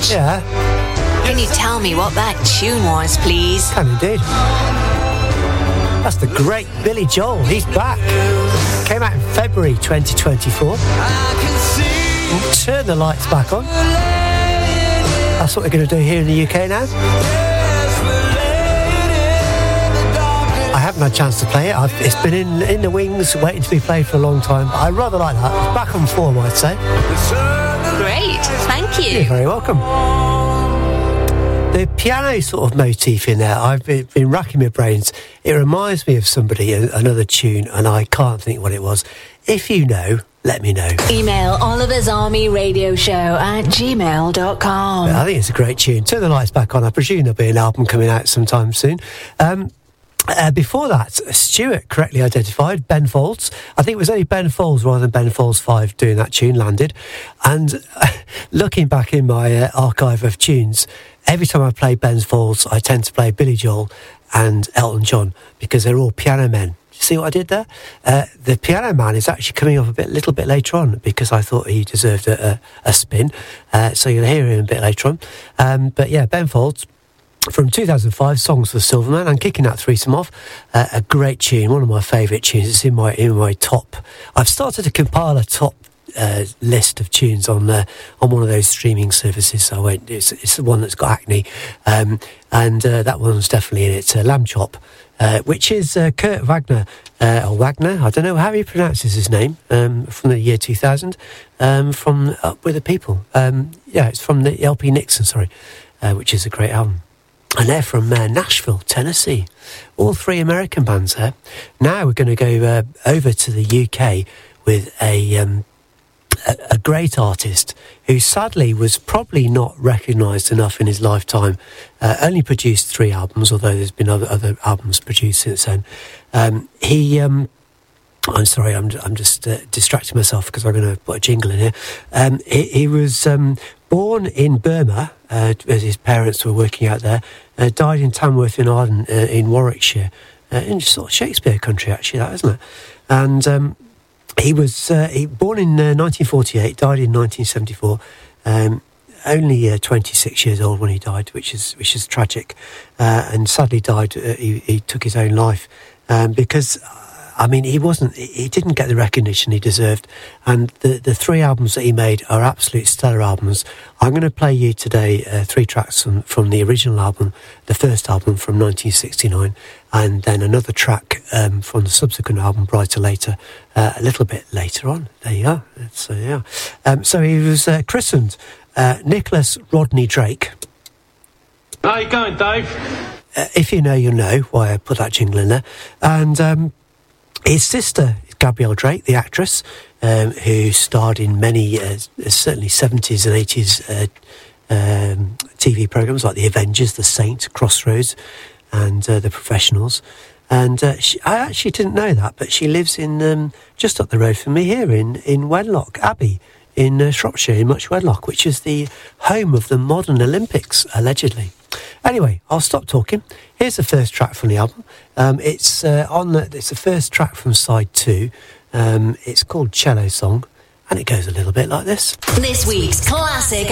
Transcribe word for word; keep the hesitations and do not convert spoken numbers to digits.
Yeah. Can you tell me what that tune was, please? Can indeed. That's the great Billy Joel. He's back. Came out in February twenty twenty-four. We'll turn the lights back on. That's what we're going to do here in the U K now. I haven't had a chance to play it. I've, it's been in, in the wings, waiting to be played for a long time. I rather like that. It's back on form, I'd say. Great, thank you. You're very welcome. The piano sort of motif in there, I've been, been racking my brains. It reminds me of somebody, another tune, and I can't think what it was. If you know, let me know. Email Oliver's Army Radio Show at gmail dot com. I think it's a great tune. Turn the lights back on. I presume there'll be an album coming out sometime soon. Um, uh, before that, Stuart correctly identified Ben Folds. I think it was only Ben Folds rather than Ben Folds five doing that tune, Landed. And uh, looking back in my uh, archive of tunes, every time I play Ben Folds, I tend to play Billy Joel and Elton John because they're all piano men. See what I did there? Uh, the Piano Man is actually coming up a bit, little bit later on because I thought he deserved a, a, a spin. Uh, so you'll hear him a bit later on. Um, but yeah, Ben Folds from two thousand five, Songs for the Silverman. I'm kicking that threesome off. Uh, a great tune, one of my favourite tunes. It's in my in my top. I've started to compile a top uh, list of tunes on uh, on one of those streaming services. So I went. It's, it's the one that's got Acne, um, and uh, that one's definitely in it. Uh, Lamb Chop. Uh, which is uh, Kurt Wagner, uh, or Wagner, I don't know how he pronounces his name, um, from the year two thousand, um, from Up With the People. Um, yeah, it's from the L P Nixon, sorry, uh, which is a great album. And they're from uh, Nashville, Tennessee. All three American bands there. Now we're going to go uh, over to the U K with a... Um, A, a great artist who sadly was probably not recognised enough in his lifetime. Uh, only produced three albums, although there's been other, other albums produced since then. Um, he, um, I'm sorry, I'm, I'm just uh, distracting myself because I'm going to put a jingle in here. Um, he, he was um, born in Burma, uh, as his parents were working out there. Uh, died in Tamworth in Arden, uh, in Warwickshire, uh, in sort of Shakespeare country, actually, that isn't it? And um, He was uh, he, born in uh, nineteen forty-eight, died in nineteen seventy-four. Um, only uh, twenty-six years old when he died, which is which is tragic. Uh, and sadly died. Uh, he, he took his own life um, because, I mean, he wasn't. He didn't get the recognition he deserved. And the the three albums that he made are absolute stellar albums. I'm going to play you today uh, three tracks from, from the original album, the first album from nineteen sixty-nine, and then another track um, from the subsequent album, Brighter Later, uh, a little bit later on. There you are. So yeah. Um, so he was uh, christened uh, Nicholas Rodney Drake. How you going, Dave? Uh, if you know, you know why I put that jingle in there. And um, his sister, Gabrielle Drake, the actress, um, who starred in many, uh, certainly seventies and eighties uh, um, T V programmes like The Avengers, The Saint, Crossroads, and uh, The Professionals. And uh, she, I actually didn't know that, but she lives in um, just up the road from me here in, in Wenlock Abbey in uh, Shropshire, in Much Wenlock, which is the home of the modern Olympics, allegedly. Anyway, I'll stop talking. Here's the first track from the album. Um, it's uh, on the, it's the first track from side two. Um, it's called Cello Song, and it goes a little bit like this. This week's classic